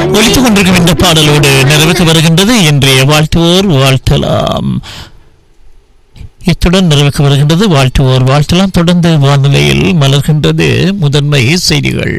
ஒலித்துக் கொண்டிருக்கும் இந்த பாடலோடு நிறைவுக்கு வருகின்றது இன்றைய வாழ்த்துவோர் வாழ்த்தலாம். இத்துடன் நிறைவுக்கு வருகின்றது வாழ்த்துவோர் வாழ்த்தலாம். தொடர்ந்து வானிலையில் மலர்கின்றது முதன்மை செய்திகள்.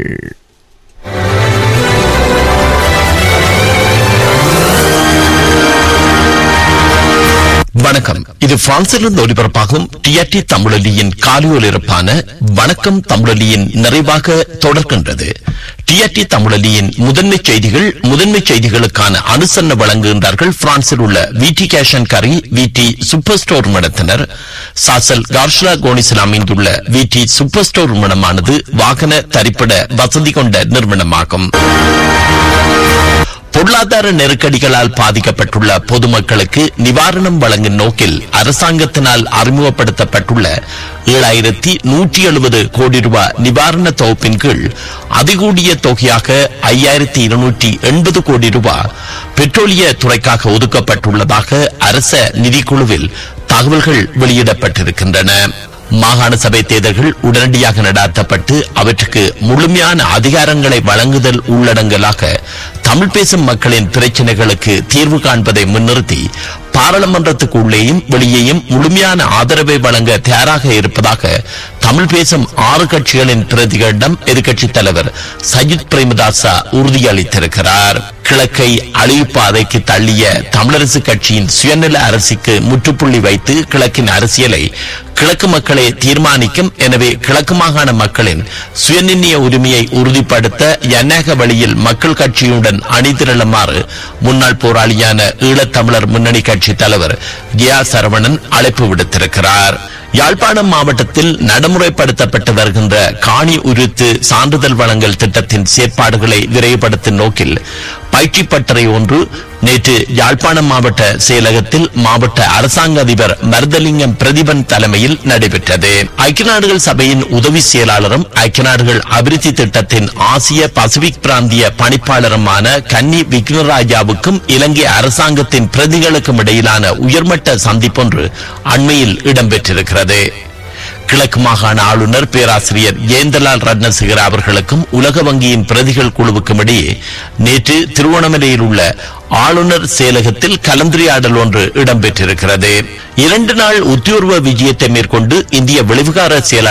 வணக்கம். இது பிரான்சிலிருந்து ஒலிபரப்பாகும் டிஆர்டி தமிழொலியின் காலியொலிபரப்பான வணக்கம் தமிழொலியின் நிறைவாக தொடர்கின்றது. டிஆர்டி தமிழொலியின் முதன்மை செய்திகள். முதன்மை செய்திகளுக்கான அனுசரணை வழங்குகின்றார்கள் பிரான்சில் உள்ள விடி கேஷ் அண்ட் கரி விடி சூப்பர் ஸ்டோர் நிறுவனத்தினர். சாசல் கார்ஷலா கோனிஸில் அமைந்துள்ள விடி சூப்பர் ஸ்டோர் நிறுவனமானது வாகன தரிப்பிட வசதி கொண்ட நிறுவனமாகும். பொருளாதார நெருக்கடிகளால் பாதிக்கப்பட்டுள்ள பொதுமக்களுக்கு நிவாரணம் வழங்கும் நோக்கில் அரசாங்கத்தினால் அறிமுகப்படுத்தப்பட்டுள்ள 7,170 கோடி ரூபாய் நிவாரண தொகுப்பின் கீழ் அதிகூடிய தொகையாக 5,280 கோடி ரூபாய் பெட்ரோலிய துறைக்காக ஒதுக்கப்பட்டுள்ளதாக அரச நிதிக்குழுவில் தகவல்கள் வெளியிடப்பட்டிருக்கின்றன. மாகாண சபை தேர்தல்கள் உடனடியாக நடாத்தப்பட்டு அவற்றுக்கு முழுமையான அதிகாரங்களை வழங்குதல் உள்ளடங்கலாக தமிழ் பேசும் மக்களின் பிரச்சனைகளுக்கு தீர்வு காண்பதை முன்னிறுத்தி பாராளுமன்றத்துக்கு உள்ளேயும் வெளியேயும் முழுமையான ஆதரவை வழங்க தயாராக இருப்பதாக தமிழ் பேசும் 6 கட்சிகளின் பிரதிகளிடம் எதிர்க்கட்சித் தலைவர் சஜித் பிரேமதாச உறுதியளித்திருக்கிறார். கிழக்கை அழிவுப்பாதைக்கு தள்ளிய தமிழரசு கட்சியின் சுயநல அரசுக்கு முற்றுப்புள்ளி வைத்து கிழக்கின் அரசியலை கிழக்கு மக்களே தீர்மானிக்கும். எனவே கிழக்கு மாகாண மக்களின் சுயநிர்ணய உரிமையை உறுதிப்படுத்த ஜனநாயக வழியில் மக்கள் கட்சியுடன் அணிதிரளுமாறு முன்னாள் போராளியான ஈழத்தமிழர் முன்னணி கட்சி தலைவர் ஜியா சரவணன் அழைப்பு விடுத்திருக்கிறார். யாழ்ப்பாணம் மாவட்டத்தில் நடைமுறைப்படுத்தப்பட்டு வருகின்ற காணி உரித்து சான்றிதழ் வழங்கல் திட்டத்தின் செயற்பாடுகளை விரைவுபடுத்தும் நோக்கில் பயிற்சி பட்டறை ஒன்று நேற்று யாழ்ப்பாணம் மாவட்ட செயலகத்தில் மாவட்ட அரசாங்க அதிபர் மருதலிங்கம் பிரதிபன் தலைமையில் நடைபெற்றது. ஐக்கிய நாடுகள் சபையின் உதவி செயலாளரும் ஐக்கிய நாடுகள் அபிவிருத்தி திட்டத்தின் ஆசிய பசிபிக் பிராந்திய பணிப்பாளருமான கன்னி விக்னராஜாவுக்கும் இலங்கை அரசாங்கத்தின் பிரதிகளுக்கும் இடையிலான உயர்மட்ட சந்திப்பொன்று அண்மையில் இடம்பெற்றிருக்கிறது. கிழக்கு மாகாண ஆளுநர் பேராசிரியர் ஜெயந்தலால் ரட்னசிகர அவர்களுக்கும் உலக வங்கியின் பிரதிகள் குழுவுக்கும் இடையே நேற்று திருவண்ணாமலையில் உள்ள ஆளுநர் செயலகத்தில் கலந்துரையாடல் ஒன்று இடம்பெற்றிருக்கிறது. 2 நாள் உத்தியோர்வ விஜயத்தை மேற்கொண்டு இந்திய வெளிவிகார செயலாளர்